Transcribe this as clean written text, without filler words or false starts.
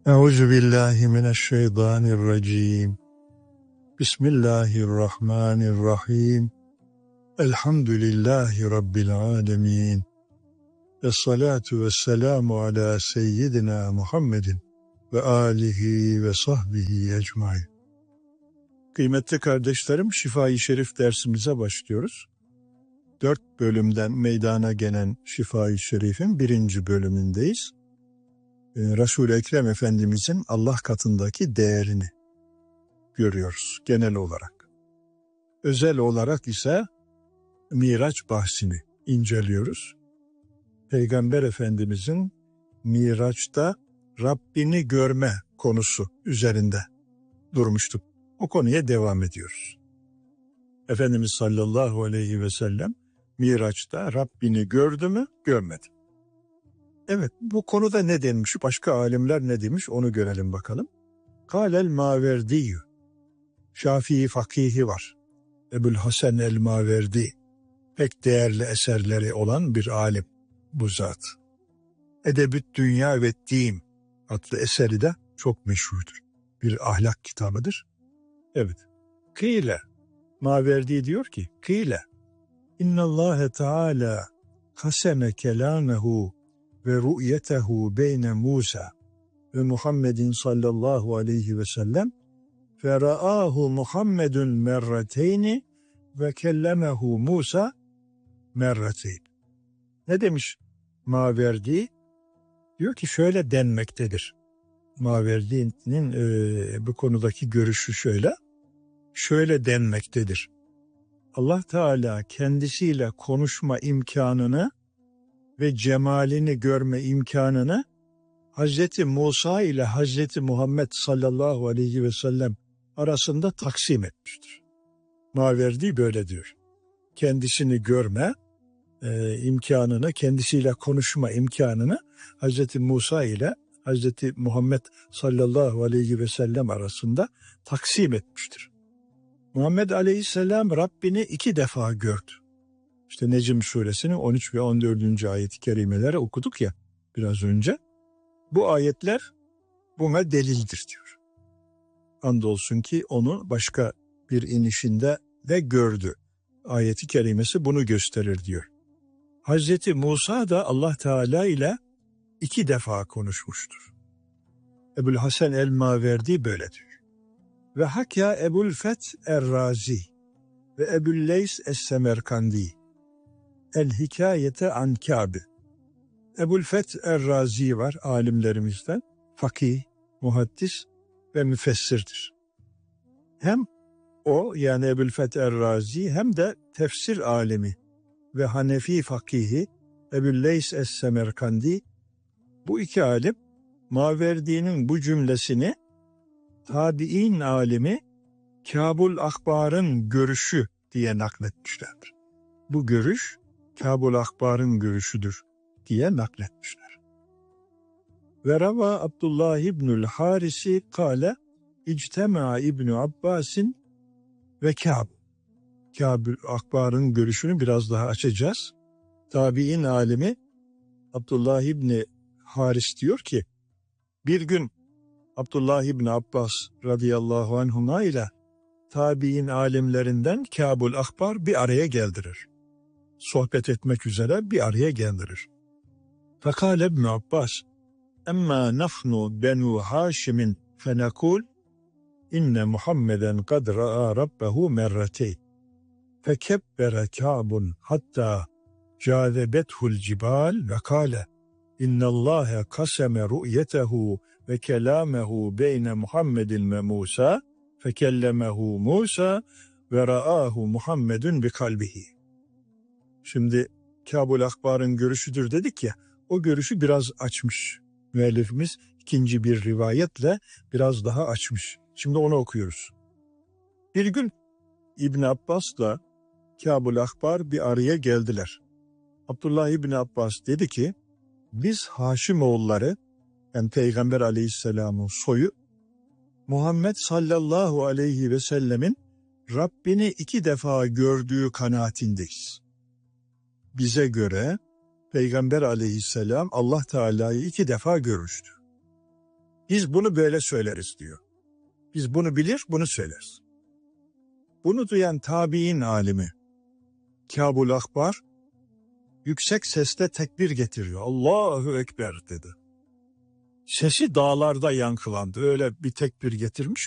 Euzu billahi mineşşeytanirracim. Bismillahirrahmanirrahim. Elhamdülillahi rabbil alamin. Essalatu vesselamu ala seyyidina Muhammedin ve alihi ve sahbihi ecmaîn. Kıymetli kardeşlerim, Şifa-i Şerif dersimize başlıyoruz. 4 bölümden meydana gelen Şifa-i Şerif'in 1. bölümündeyiz. Resul-i Ekrem Efendimizin Allah katındaki değerini görüyoruz genel olarak. Özel olarak ise Miraç bahsini inceliyoruz. Peygamber Efendimizin Miraç'ta Rabbini görme konusu üzerinde durmuştuk. O konuya devam ediyoruz. Efendimiz sallallahu aleyhi ve sellem Miraç'ta Rabbini gördü mü, görmedi. Evet, bu konuda ne denmiş, başka alimler ne demiş onu görelim bakalım. Kâlel Maverdiyyü, Şafii fakihi var. Ebul Hasan el-Maverdi, pek değerli eserleri olan bir alim bu zat. Edebü't Dünya ve Din adlı eseri de çok meşhurdur. Bir ahlak kitabıdır. Evet. Kîle, Maverdi diyor ki, Kîle, İnnallâhe Teâlâ kaseme kelâmehu ve ru'yetehu beyne Musa ve Muhammedin sallallahu aleyhi ve sellem fera'ahu Muhammedun merreteyni ve kellemehu Musa merreteyn. Ne demiş Maverdi? Diyor ki şöyle denmektedir. Maverdi'nin bu konudaki görüşü şöyle. Şöyle denmektedir. Allah Teala kendisiyle konuşma imkanını ve cemalini görme imkanını Hazreti Musa ile Hazreti Muhammed sallallahu aleyhi ve sellem arasında taksim etmiştir. Maverdi böyle diyor. Kendisini görme imkanını, kendisiyle konuşma imkanını Hazreti Musa ile Hazreti Muhammed sallallahu aleyhi ve sellem arasında taksim etmiştir. Muhammed aleyhisselam Rabbini 2 defa gördü. İşte Necm suresinin 13 ve 14. ayet-i kerimeleri okuduk ya biraz önce. Bu ayetler buna delildir diyor. Andolsun ki onu başka bir inişinde de gördü. Ayet-i kerimesi bunu gösterir diyor. Hazreti Musa da Allah Teala ile 2 defa konuşmuştur. Ebul Hasan el-Maverdi böyle diyor. Ve hakya Ebul Feth er-Razi ve Ebul Leys es-Semerkandi El-Hikayete an Kâb. Ebul Feth er-Razi var alimlerimizden. Fakih, muhaddis ve müfessirdir. Hem o yani Ebul Feth er-Razi hem de tefsir alimi ve Hanefi fakihi Ebul Leys es-Semerkandi, bu 2 alim Maverdi'nin bu cümlesini tabi'in alimi Kâbul Akbar'ın görüşü diye nakletmişlerdir. Bu görüş Kâbul Akbar'ın görüşüdür diye nakletmişler. Ve rava Abdullah İbnül Harisi kâle İctemâ İbn Abbas'in ve Kâb. Kâbul Akbar'ın görüşünü biraz daha açacağız. Tabi'in alimi Abdullah İbni Haris diyor ki, bir gün Abdullah İbni Abbas radıyallahu anhuma ile tabi'in alimlerinden Kâbul Akbar bir araya geldirir. Sohbet etmek üzere bir araya geldirir. Fekâle İbn Abbas, emma nahnu benu Haşim'in fenekul inne Muhammeden kad ra'a rabbehu merreteyn. Fekebbere Kâbun hatta cazebethul cibal ve kâle innallâhe kaseme ru'yetehu ve kelâmehu beyne Muhammedin ve Musa fekellemehu Musa ve ra'ahu Muhammedun bi kalbihi. Şimdi Kâbul Akbar'ın görüşüdür dedik ya, o görüşü biraz açmış. Müellifimiz 2. bir rivayetle biraz daha açmış. Şimdi onu okuyoruz. Bir gün İbn Abbas'la Kâbul Akbar bir araya geldiler. Abdullah İbn Abbas dedi ki, biz Haşimoğulları, yani Peygamber Aleyhisselam'ın soyu, Muhammed sallallahu aleyhi ve sellemin Rabbini 2 defa gördüğü kanaatindeyiz. Bize göre Peygamber Aleyhisselam Allah Teala'yı 2 defa görmüştü. Biz bunu böyle söyleriz diyor. Biz bunu bilir, bunu söyleriz. Bunu duyan tabi'in alimi Kâbul Ahbar yüksek sesle tekbir getiriyor. Allahu Ekber dedi. Sesi dağlarda yankılandı. Öyle bir tekbir getirmiş